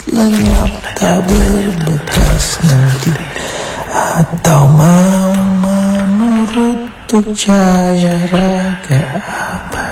lenyap tak berbekas nanti, atau mau menurut cahaya raga abadi.